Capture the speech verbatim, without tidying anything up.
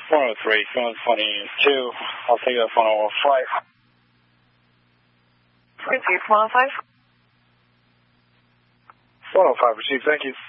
one oh three, phone twenty-two. I'll take that phone over flight. Received one oh five. one oh five received, thank you.